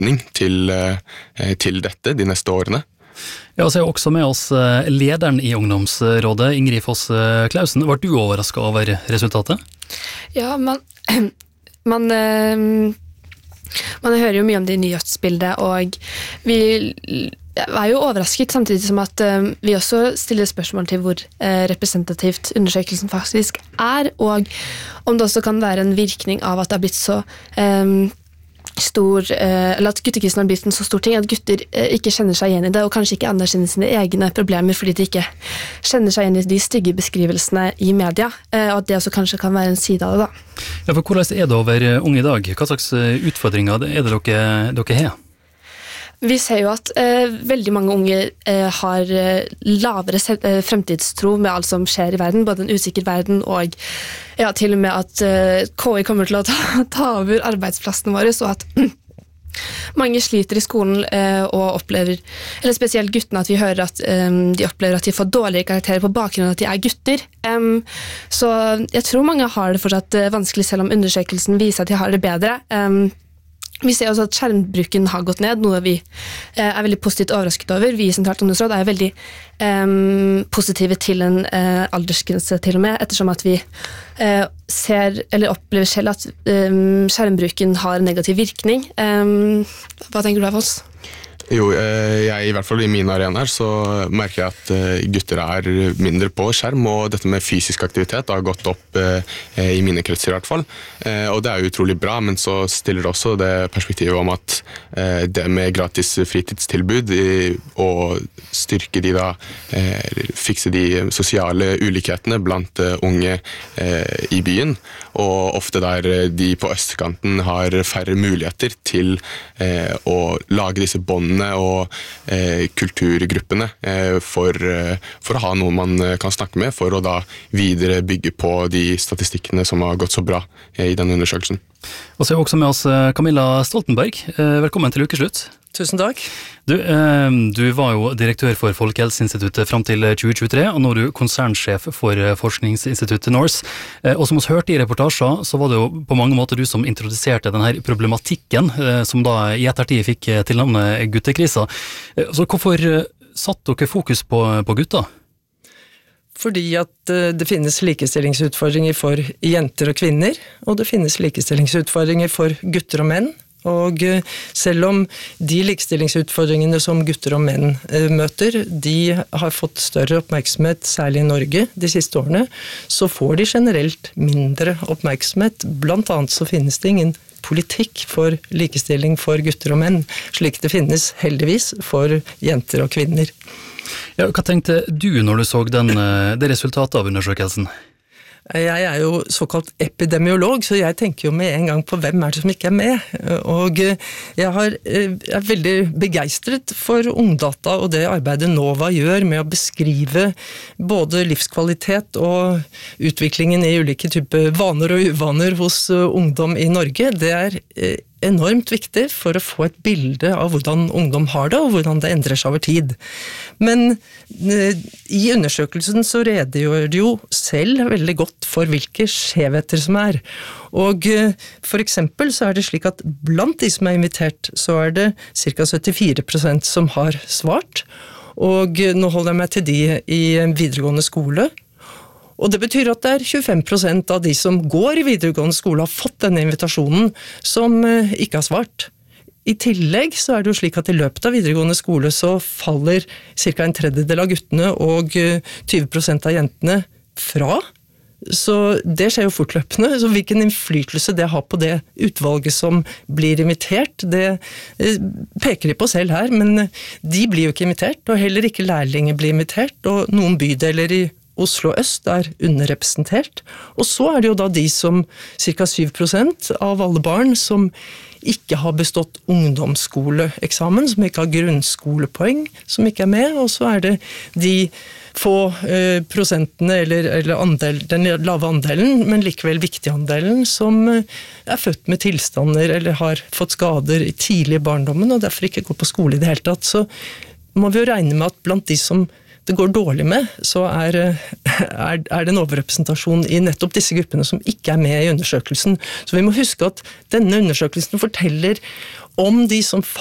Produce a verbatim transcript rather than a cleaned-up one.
retning til, til dette de neste årene. Ja, så er også med oss lederen i ungdomsrådet, Ingrid Foss Klausen. Var du overrasket over resultatet? Ja, man, man, man hører jo mye om det i nyhetsbildet, og vi er jo overrasket samtidig som at vi også stiller spørsmål til hvor representativt undersøkelsen faktisk er, og om det også kan være en virkning av at det har blitt så um, stor, eller at guttekrisen har blitt en så stor ting, at gutter ikke kjenner seg igjen i det, og kanskje ikke anerkjenner sine egne problemer, fordi de ikke kjenner seg igjen i de stygge beskrivelsene i media, og at det også kanskje kan være en side av det da. Ja, for hvordan er det over unge i dag? Hva slags utfordringer er det dere, dere har? Vi ser jo at eh, veldig mange unge eh, har eh, lavere eh, fremtidstro med alt som skjer i verden, både en usikker verden og ja, til og med at eh, K I kommer til å ta, ta over arbeidsplassene våre, så at mange sliter i skolen eh, og opplever, eller spesielt guttene, at vi hører at eh, de opplever at de får dårlige karakterer på bakgrunn av at de er gutter. Um, så jeg tror mange har det fortsatt eh, vanskelig, selv om undersøkelsen viser at de har det bedre. Um, Vi ser også at skjermbruken har gått ned, noe vi eh, er veldig positivt overrasket over. Vi i Sentralt ungdomsråd er veldig eh, positive til en eh, aldersgrense til og med, ettersom at vi eh, ser, eller opplever selv at eh, skjermbruken har en negativ virkning. Eh, hva tenker du av oss? Jo, jeg i hvert fall i mine arenaer så merker jeg at gutter er mindre på skjerm, og dette med fysisk aktivitet har gått opp i mine kretser i hvert fall. Og det er jo utrolig bra, men så stiller det også det perspektivet om at det med gratis fritidstilbud og styrke de da, fikse de sosiale ulikhetene blant unge i byen, og ofte der de på østkanten har færre muligheter til å lage disse båndene og eh, kulturgruppene eh, for, eh, for å ha noen man kan snakke med, for å da videre bygge på de statistikkene som har gått så bra eh, i denne undersøkelsen. Og så er også med oss Camilla Stoltenberg. Eh, velkommen til ukeslutt. Tusen takk. Du, eh, du var jo direktør for Folkehelseinstituttet frem til tjue tjuetre, og nå er du konsernsjef for forskningsinstituttet Norse. Eh, og som vi hørte i reportasjer, så var det jo på mange måter du som introduserte denne problematikken, eh, som da i ettertid fikk til navnet guttekrisa. Eh, så hvorfor satt dere fokus på, på gutta? Fordi at det finnes likestillingsutfordringer for jenter og kvinner, og det finnes likestillingsutfordringer for gutter og menn. Og selv om de likestillingsutfordringene som gutter og menn møter, de har fått større oppmerksomhet, særlig i Norge, de siste årene, så får de generelt mindre oppmerksomhet. Blant annet så finnes det ingen politikk for likestilling for gutter og menn, slik det finnes heldigvis for jenter og kvinner. Ja, hva tenkte du når du så den, det resultatet av undersøkelsen? Jeg er jo såkalt epidemiolog, så jeg tenker jo med en gang på hvem er det som ikke er med. Og jeg har, er veldig begeistret for Ungdata og det arbeidet NOVA gjør med å beskrive både livskvalitet og utviklingen i ulike typer vaner og uvaner hos ungdom i Norge. Det er enormt viktig for å få et bilde av hvordan ungdom har det, og hvordan det endrer seg over tid. Men i undersøkelsen så redegjør det jo selv veldig godt for hvilke skjevheter som er. Og for eksempel så er det slik at blant de som er invitert, så er det ca. syttifire prosent som har svart. Og nå holder jeg meg til de i videregående skole. Og det betyr at det er tjuefem prosent av de som går i videregående skole har fått denne invitasjonen, som ikke har svart. I tillegg så er det jo slik at i løpet av videregående skole så faller ca. en tredjedel av guttene og tyve prosent av jentene fra. Så det skjer jo fortløpende, så hvilken innflytelse det har på det utvalget som blir invitert, det peker de på selv her, men de blir jo ikke invitert, og heller ikke lærlinger blir invitert, og noen bydeler i Oslo Øst er underrepresentert, og så er det jo da de som ca. syv prosent av alle barn som ikke har bestått ungdomsskoleeksamen, som ikke har grunnskolepoeng, som ikke er med, og så er det de få eh, prosentene, eller, eller andel, den lave andelen, men likevel viktige andelen, som er født med tilstander, eller har fått skader i tidlig barndommen, og derfor ikke går på skole i det hele tatt. Så må vi jo regne med at blant de som det går dårlig med, så er, er, er det en overrepresentasjon i nettopp disse gruppene som ikke er med i undersøkelsen. Så vi må huske at denne undersøkelsen forteller om de som